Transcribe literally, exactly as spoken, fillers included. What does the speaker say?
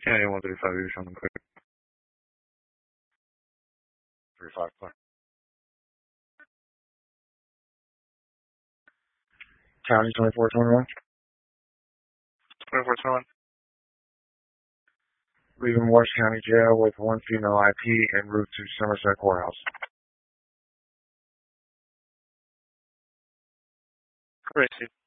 County one thirty-five, you're showing quick. three five, clear. County twenty-four twenty-one. twenty-four twenty-one. Leaving Morris County Jail with one female I P en route to Somerset Courthouse. Gracie.